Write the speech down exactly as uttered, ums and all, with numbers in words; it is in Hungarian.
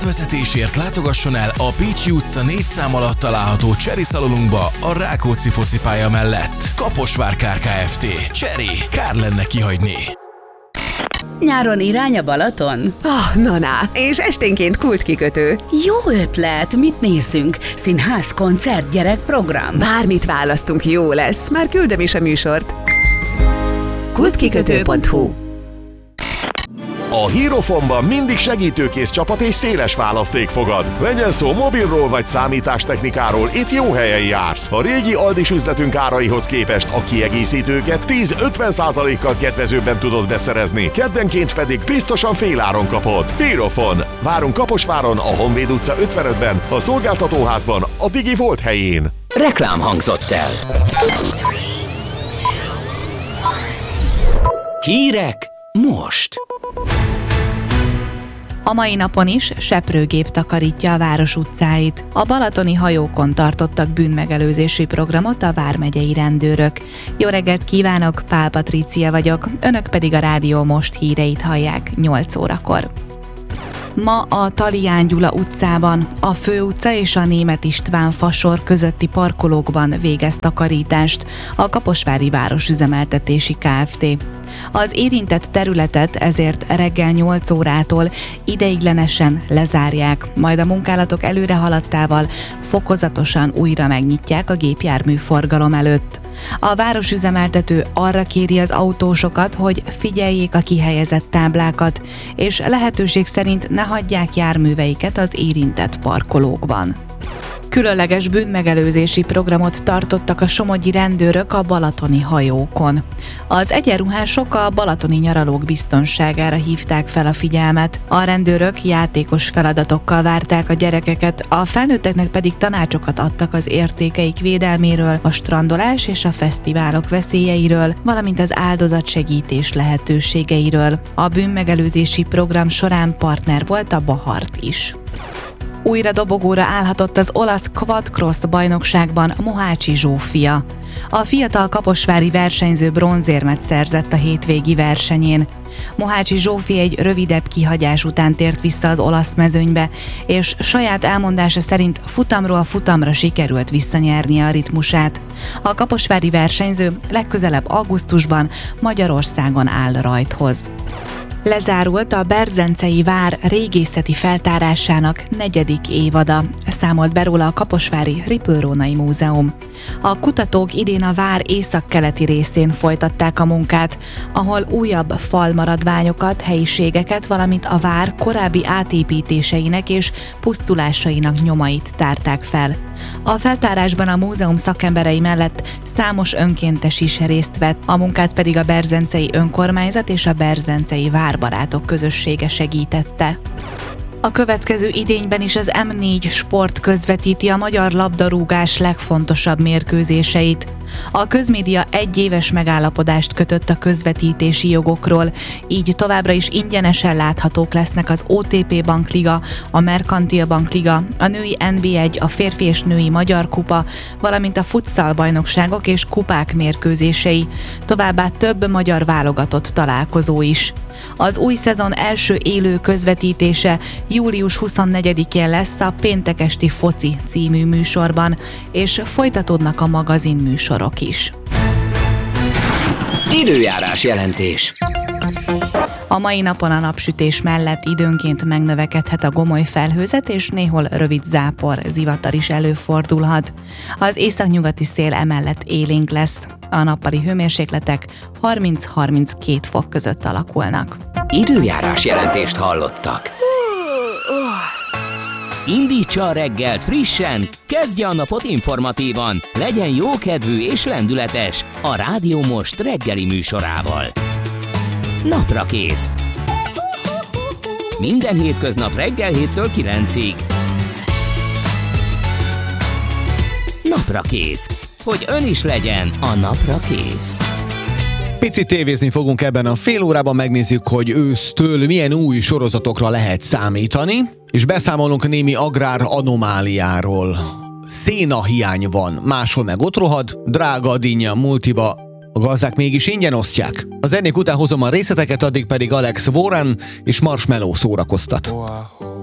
Vezetésért látogasson el a Pécsi utca négy szám alatt található Cseri szalonunkba a Rákóczi focipálya mellett. Kaposvár Kft. Cseri, kár lenne kihagyni. Nyáron irány a Balaton? Ah, na, na, és esténként kultkikötő. Jó ötlet, mit nézzünk? Színház, koncert, gyerekprogram? Bármit választunk, jó lesz, már küldöm is a műsort. kultkikötő pont hu A Hierophonban mindig segítőkész csapat és széles választék fogad. Legyen szó mobilról vagy számítástechnikáról, itt jó helyen jársz. A régi Aldis üzletünk áraihoz képest a kiegészítőket tíz-ötven százalékkal kedvezőbben tudod beszerezni, keddenként pedig biztosan féláron kapod. Hierophon. Várunk Kaposváron, a Honvéd utca ötvenötben, a szolgáltatóházban, a Digi Volt helyén. Reklám hangzott el. Hírek most. A mai napon is seprőgép takarítja a város utcáit. A balatoni hajókon tartottak bűnmegelőzési programot a vármegyei rendőrök. Jó reggelt kívánok, Pál Patrícia vagyok, önök pedig a Rádió Most híreit hallják nyolc órakor. Ma a Talián Gyula utcában, a Főutca és a Németh István fasor közötti parkolókban végez takarítást a Kaposvári Városüzemeltetési Kft. Az érintett területet ezért reggel nyolc órától ideiglenesen lezárják, majd a munkálatok előre haladtával fokozatosan újra megnyitják a gépjárműforgalom előtt. A városüzemeltető arra kéri az autósokat, hogy figyeljék a kihelyezett táblákat, és lehetőség szerint ne hagyják járműveiket az érintett parkolókban. Különleges bűnmegelőzési programot tartottak a somogyi rendőrök a balatoni hajókon. Az egyenruhások a balatoni nyaralók biztonságára hívták fel a figyelmet. A rendőrök játékos feladatokkal várták a gyerekeket, a felnőtteknek pedig tanácsokat adtak az értékeik védelméről, a strandolás és a fesztiválok veszélyeiről, valamint az áldozatsegítés lehetőségeiről. A bűnmegelőzési program során partner volt a Bahart is. Újra dobogóra állhatott az olasz quadcross bajnokságban Mohácsi Zsófia. A fiatal kaposvári versenyző bronzérmet szerzett a hétvégi versenyén. Mohácsi Zsófi egy rövidebb kihagyás után tért vissza az olasz mezőnybe, és saját elmondása szerint futamról futamra sikerült visszanyernie a ritmusát. A kaposvári versenyző legközelebb augusztusban Magyarországon áll rajthoz. Lezárult a Berzencei vár régészeti feltárásának negyedik évada, számolt be róla a kaposvári Ripple-Rónai Múzeum. A kutatók idén a vár északkeleti részén folytatták a munkát, ahol újabb falmaradványokat, helyiségeket, valamint a vár korábbi átépítéseinek és pusztulásainak nyomait tárták fel. A feltárásban a múzeum szakemberei mellett számos önkéntes is részt vett, a munkát pedig a Berzencei önkormányzat és a Berzencei várbarátok közössége segítette. A következő idényben is az em négy Sport közvetíti a magyar labdarúgás legfontosabb mérkőzéseit. A közmédia egyéves megállapodást kötött a közvetítési jogokról, így továbbra is ingyenesen láthatók lesznek az o té pé Bankliga, a Merkantil Bankliga, a női en bé egy, a férfi és női Magyar Kupa, valamint a futsal bajnokságok és kupák mérkőzései, továbbá több magyar válogatott találkozó is. Az új szezon első élő közvetítése július huszonnegyedikén lesz a Péntek esti foci című műsorban, és folytatódnak a magazin műsorok is. Időjárás jelentés. A mai napon a napsütés mellett időnként megnövekedhet a gomoly felhőzet, és néhol rövid zápor, zivatar is előfordulhat. Az északnyugati szél emellett élénk lesz. A nappali hőmérsékletek harminc-harminckét fok között alakulnak. Időjárás jelentést hallottak. Indítsa a reggelt frissen, kezdje a napot informatívan, legyen jókedvű és lendületes a Rádió Most reggeli műsorával. Naprakész. Minden hétköznap reggel héttől kilencig. Naprakész. Hogy ön is legyen a napra kész. Picit tévézni fogunk ebben a fél órában, megnézzük, hogy ősztől milyen új sorozatokra lehet számítani, és beszámolunk némi agrár anomáliáról. Szénahiány van, máshol meg ott rohad, drága a dinnye a multiba, a gazdák mégis ingyen osztják. Az ennék után hozom a részleteket, addig pedig Alex Warren és Marshmello szórakoztat.